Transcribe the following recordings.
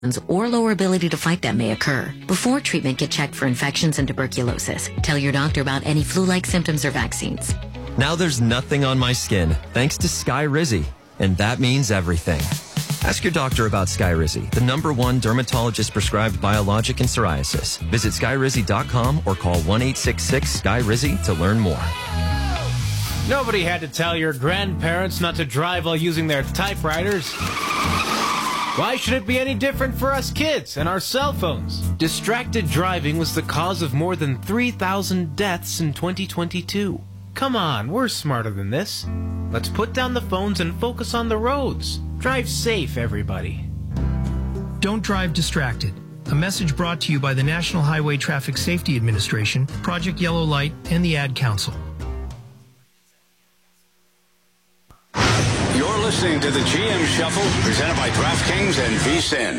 or lower ability to fight them may occur. Before treatment, get checked for infections and tuberculosis. Tell your doctor about any flu-like symptoms or vaccines. Now there's nothing on my skin, thanks to Skyrizi, and that means everything. Ask your doctor about Skyrizi, the #1 dermatologist-prescribed biologic in psoriasis. Visit Skyrizi.com or call 1-866-SKYRIZI to learn more. Nobody had to tell your grandparents not to drive while using their typewriters. Why should it be any different for us kids and our cell phones? Distracted driving was the cause of more than 3,000 deaths in 2022. Come on, we're smarter than this. Let's put down the phones and focus on the roads. Drive safe, everybody. Don't drive distracted. A message brought to you by the National Highway Traffic Safety Administration, Project Yellow Light, and the Ad Council. You're listening to the GM Shuffle, presented by DraftKings and VSiN.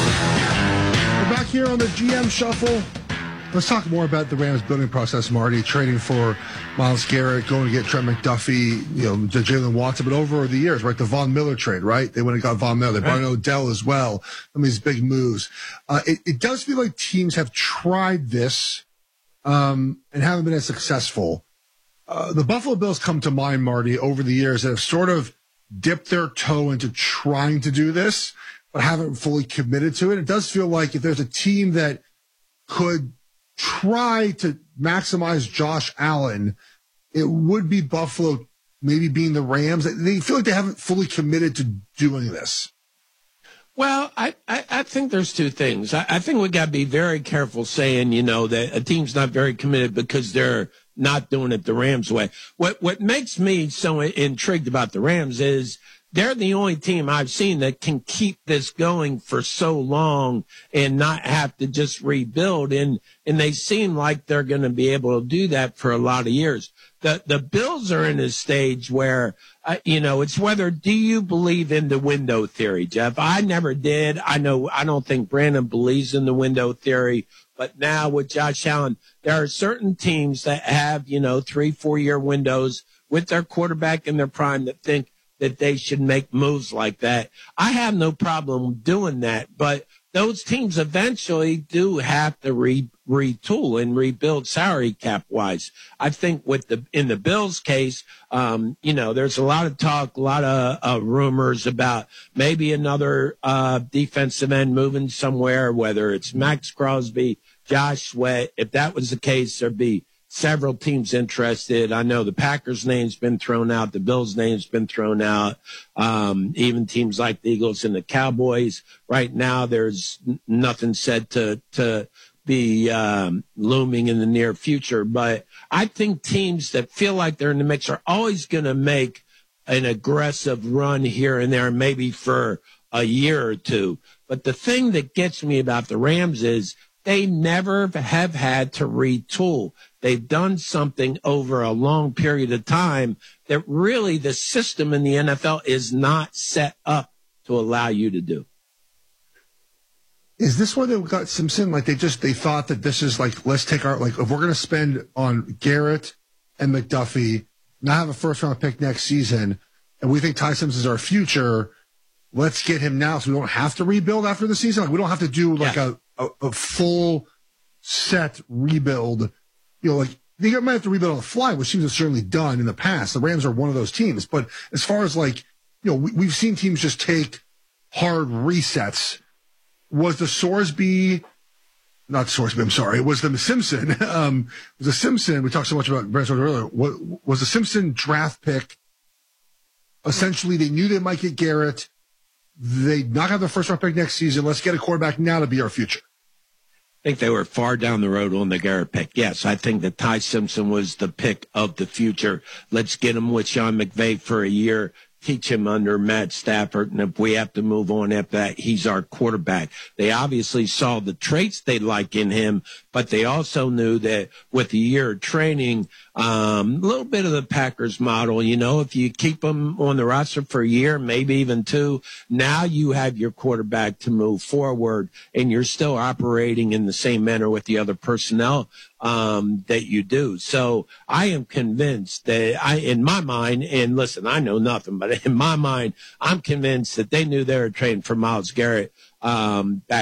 We're back here on the GM Shuffle. Let's talk more about the Rams building process, Marty. Trading for Myles Garrett, going to get Trent McDuffie, Jalen Watson, but over the years, right? The Von Miller trade, right? They went and got Von Miller. They brought in Odell as well. These big moves. It does feel like teams have tried this and haven't been as successful. The Buffalo Bills come to mind, Marty, over the years that have sort of dipped their toe into trying to do this, but haven't fully committed to it. It does feel like if there's a team that could try to maximize Josh Allen, it would be Buffalo, maybe being the Rams. They feel like they haven't fully committed to doing this. Well, I think there's two things. I think we got to be very careful saying, that a team's not very committed because they're not doing it the Rams way. What makes me so intrigued about the Rams is they're the only team I've seen that can keep this going for so long and not have to just rebuild. And they seem like they're going to be able to do that for a lot of years. The Bills are in a stage where, it's whether do you believe in the window theory, Jeff? I never did. I don't think Brandon believes in the window theory. But now with Josh Allen, there are certain teams that have, 3-4 year windows with their quarterback in their prime that think that they should make moves like that. I have no problem doing that, but those teams eventually do have to retool and rebuild salary cap wise. I think in the Bills case, there's a lot of talk, a lot of rumors about maybe another defensive end moving somewhere, whether it's Max Crosby, Josh Sweat. If that was the case, there'd be several teams interested. I know the Packers' name's been thrown out. The Bills' name's been thrown out. Even teams like the Eagles and the Cowboys. Right now, there's nothing said to be looming in the near future. But I think teams that feel like they're in the mix are always going to make an aggressive run here and there, maybe for a year or two. But the thing that gets me about the Rams is they never have had to retool. They've done something over a long period of time that really the system in the NFL is not set up to allow you to do. Is this where they got Simpson? Like they thought that this is like, let's take if we're going to spend on Garrett and McDuffie, not have a first round pick next season, and we think Ty Simpson is our future, let's get him now so we don't have to rebuild after the season. Like we don't have to do a full set rebuild. They might have to rebuild on the fly, which teams have certainly done in the past. The Rams are one of those teams. But as far as we've seen teams just take hard resets. Was the Sorsby, not Sorsby, I'm sorry. It was the Simpson. Was the Simpson, we talked so much about Brent earlier. Was the Simpson draft pick, essentially they knew they might get Garrett. They not have the first round pick next season. Let's get a quarterback now to be our future. I think they were far down the road on the Garrett pick. Yes, I think that Ty Simpson was the pick of the future. Let's get him with Sean McVay for a year, teach him under Matt Stafford, and if we have to move on after that, he's our quarterback. They obviously saw the traits they like in him, but they also knew that with a year of training, a little bit of the Packers model, if you keep him on the roster for a year, maybe even two, now you have your quarterback to move forward, and you're still operating in the same manner with the other personnel that you do. So I am convinced that in my mind, and listen, I know nothing, but in my mind, I'm convinced that they knew they were trading for Myles Garrett That